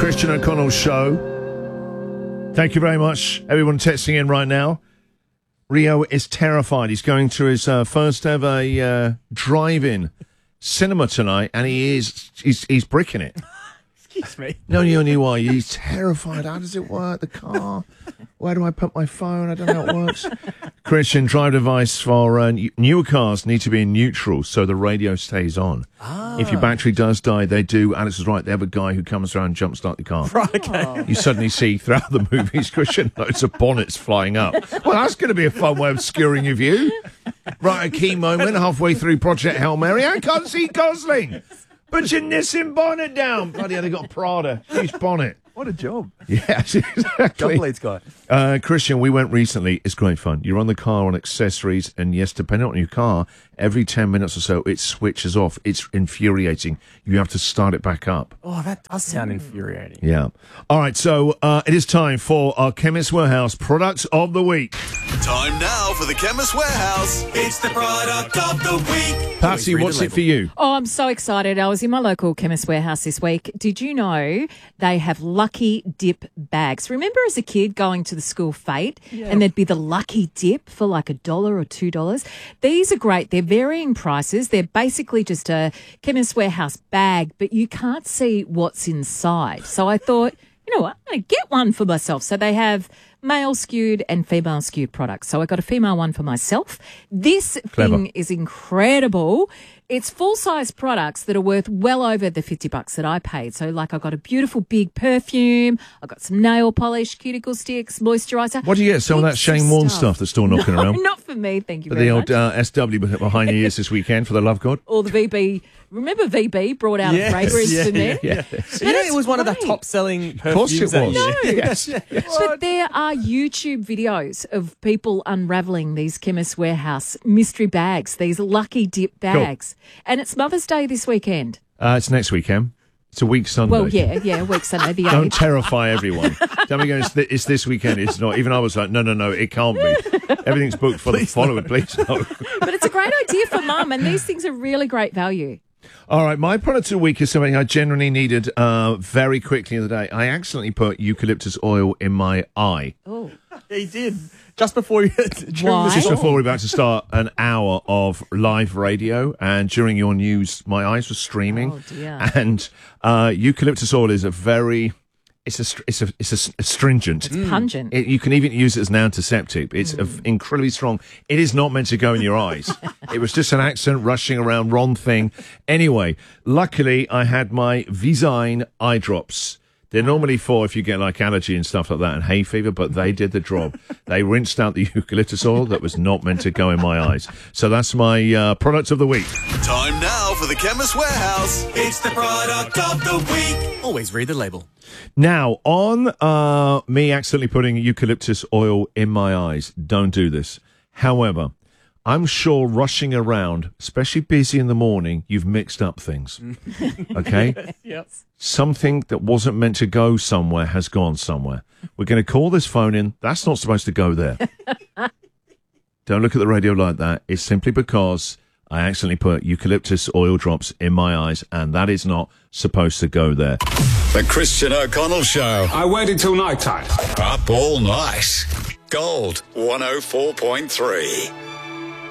Christian O'Connell Show. Thank you very much, everyone texting in right now. Rio is terrified. He's going to his first ever drive-in cinema tonight, and he's bricking it. Excuse me. No, why. He's terrified. How does it work? The car. Where do I put my phone? I don't know how it works. Christian, drive advice for newer cars need to be in neutral so the radio stays on. If your battery does die, they do. Alex is right. They have a guy who comes around and jumpstart the car. Right, okay. You suddenly see throughout the movies, Christian, loads of bonnets flying up. Well, that's going to be a fun way of obscuring your view. Right, a key moment halfway through Project Hail Mary. I can't see Gosling. Put your Nissan bonnet down. Bloody hell, they got Prada. Huge bonnet. What a job. Yes, exactly. Job leads guy. Christian, we went recently. It's great fun. You're on the car on accessories, and yes, depending on your car, every 10 minutes or so, it switches off. It's infuriating. You have to start it back up. Oh, that does sound infuriating. Yeah. All right, so it is time for our Chemist Warehouse Products of the Week. Time now for the Chemist Warehouse. It's the product of the week. Patsy, what's it for you? Oh, I'm so excited. I was in my local Chemist Warehouse this week. Did you know they have Lucky Dip bags? Remember as a kid going to the school fete and there'd be the Lucky Dip for like $1 or $2? These are great. They're varying prices. They're basically just a Chemist Warehouse bag, but you can't see what's inside. So I thought, you know what, I'm going to get one for myself. So they have male skewed and female skewed products. So I got a female one for myself. This thing is incredible. It's full-size products that are worth well over the $50 that I paid. So, like, I got a beautiful big perfume. I got some nail polish, cuticle sticks, moisturiser. What do you get? Some of that Shane Warne stuff that's still knocking around? Not for me, thank you But very the much. old SW behind the ears this weekend for the love god? Or the VB. Remember VB brought out a fragrance for men? Yes. You know, it was one of the great. top-selling Of course perfumes it that was. year. Yes. But there are YouTube videos of people unravelling these Chemist Warehouse mystery bags, these Lucky Dip bags. And it's Mother's Day this weekend. It's next weekend. It's a week Sunday. Well, yeah, week Sunday, the 8th. Don't terrify everyone. Don't be going, it's this weekend. It's not. Even I was like, no, it can't be. Everything's booked for the following. Please no. But it's a great idea for mum, and these things are really great value. All right, my product of the week is something I generally needed very quickly in the day. I accidentally put eucalyptus oil in my eye. Oh, He did. Just before you... Why? Just bore we were about to start an hour of live radio, and during your news, my eyes were streaming. Oh, dear. And eucalyptus oil is a very... It's astringent. It's pungent. You can even use it as an antiseptic. It's incredibly strong. It is not meant to go in your eyes. It was just an accident, rushing around, wrong thing. Anyway, luckily I had my Visine eye drops. They're normally for if you get like allergy and stuff like that and hay fever, but they did the job. They rinsed out the eucalyptus oil that was not meant to go in my eyes. So that's my product of the week. Time now for the Chemist Warehouse. It's the product of the week. Always read the label. Now, on me accidentally putting eucalyptus oil in my eyes, don't do this. However, I'm sure rushing around, especially busy in the morning, you've mixed up things. Okay? Yes. Something that wasn't meant to go somewhere has gone somewhere. We're going to call this phone in. That's not supposed to go there. Don't look at the radio like that. It's simply because I accidentally put eucalyptus oil drops in my eyes, and that is not supposed to go there. The Christian O'Connell Show. I waited till night time. Up all night. Gold 104.3.